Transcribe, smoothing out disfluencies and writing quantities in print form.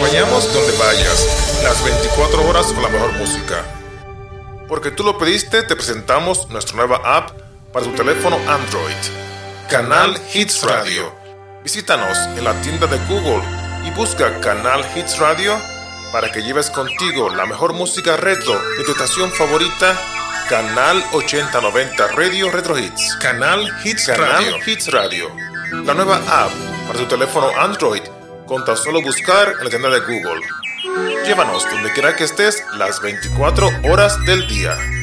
acompañamos donde vayas, las 24 horas con la mejor música. Porque tú lo pediste, te presentamos nuestra nueva app para tu teléfono Android, Canal Hits Radio. Visítanos en la tienda de Google y busca Canal Hits Radio para que lleves contigo la mejor música retro de tu estación favorita, Canal 8090 Radio Retro Hits. Canal Hits Radio. La nueva app para tu teléfono Android con tan solo buscar en la tienda de Google. Llévanos donde quiera que estés las 24 horas del día.